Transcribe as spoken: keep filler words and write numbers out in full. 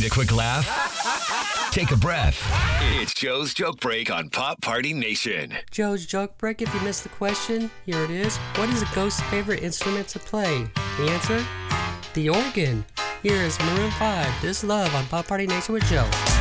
Need a quick laugh? Take a breath. It's Joe's Joke Break on Pop Party Nation. Joe's Joke Break. If you missed the question, here it is. What is a ghost's favorite instrument to play? The answer? The organ. Here is Maroon five, This Love on Pop Party Nation with Joe.